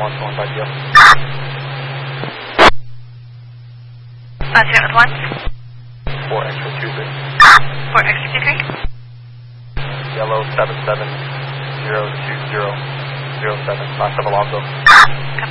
1 to 1 by deal. 0 with 1. 4 extra 2 3. 4 extra 2 3. Yellow 7702007, last of Alonzo. Copy.